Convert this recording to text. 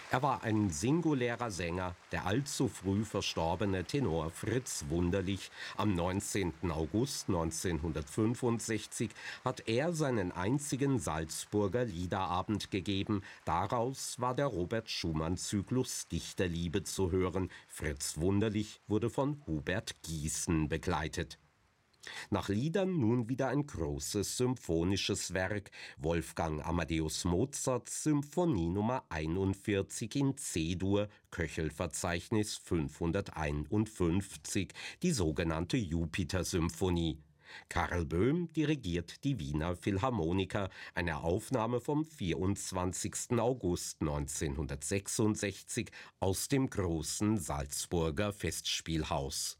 Er war ein singulärer Sänger, der allzu früh verstorbene Tenor Fritz Wunderlich. Am 19. August 1965 hat er seinen einzigen Salzburger Liederabend gegeben. Daraus war der Robert-Schumann-Zyklus Dichterliebe zu hören. Fritz Wunderlich wurde von Hubert Giesen begleitet. Nach Liedern nun wieder ein großes symphonisches Werk. Wolfgang Amadeus Mozarts Symphonie Nummer 41 in C-Dur, Köchelverzeichnis 551, die sogenannte Jupiter-Symphonie. Karl Böhm dirigiert die Wiener Philharmoniker, eine Aufnahme vom 24. August 1966 aus dem großen Salzburger Festspielhaus.